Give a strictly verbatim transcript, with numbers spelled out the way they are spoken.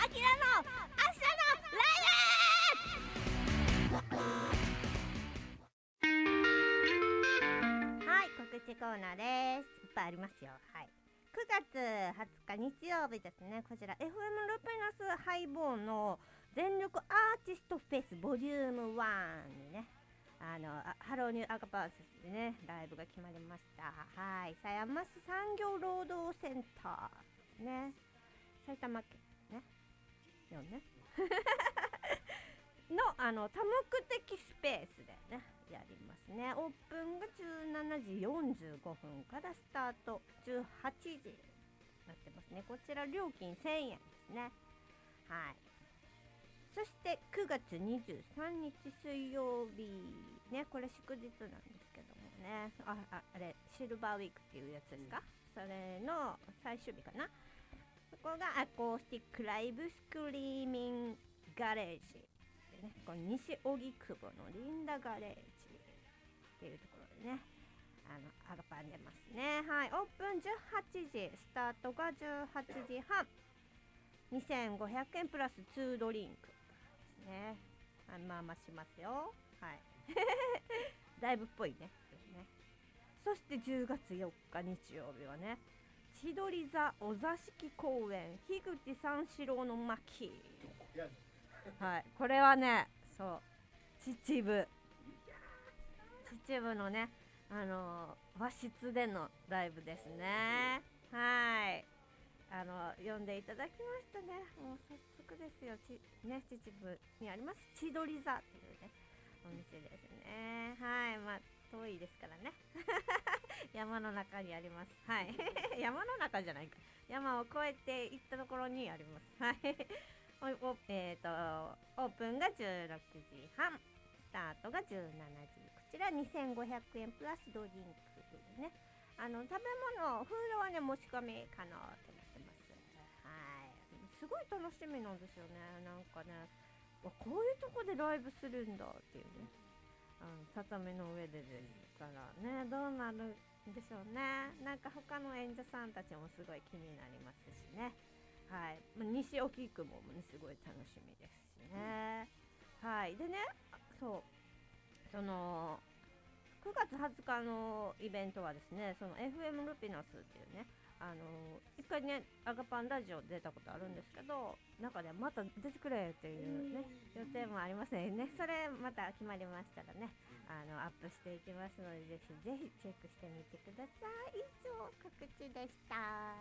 あきらの朝のライブ。はい、告知コーナーです。いっぱいありますよ。はい、くがつはつか日曜日ですね。こちら エフエム ルピナスハイボーの全力アーティストフェスボリュームワンにね、あのあハローニューアガパースでねライブが決まりました。はい、狭山市産業労働センターですね、埼玉県ねよねのあの多目的スペースでねやりますね。オープンがじゅうしちじよんじゅうごふんからスタートじゅうはちじになってますね。こちら料金せんえんですね。はい、そしてくがつにじゅうさんにち水曜日ね、これ祝日なんですけどもね、あああれシルバーウィークっていうやつですか、それの最終日かな。そこがアコースティックライブスクリーミングガレージでね、この西荻窪のリンダガレージっていうところでね、あのアガパン出ますね。はい、オープンじゅうはちじ、スタートがじゅうはちじはん、にせんごひゃくえんプラスにドリンクですね。あまあまあしますよ。はいだいぶっぽいね。ね、そしてじゅうがつよっか日曜日はね、千鳥座お座敷公演樋口三四郎の巻。はい、これはね、そう秩父秩父のね、あのー、和室でのライブですね。はい、あの呼んでいただきましたね。もう早速ですよ。ちね、秩父にあります千鳥座っていうねお店ですね。はい、まあ遠いですからね山の中にあります。はい山の中じゃないか、山を越えて行ったところにあります。はいおおえーとオープンがじゅうろくじはん、スタートがじゅうしちじ、こちらにせんごひゃくえんプラスドリンクでね、あの食べ物フードはね持ち込み可能となってます。はい、すごい楽しみなんですよね。なんかね、わこういうとこでライブするんだっていうね、あの畳の上でですからね、どうなるんでしょうね。なんか他の演者さんたちもすごい気になりますしね。はい、まあ西荻窪もねすごい楽しみですしね。はい、でね、そうそのくがつはつかのイベントはですね、その エフエム ルピナスっていうね、あの一回ねアガパンラジオ出たことあるんですけど、中でまた出てくれっていうね予定もありますね。それまた決まりましたらね、あのアップしていきますので、ぜひぜひチェックしてみてください。以上告知でした。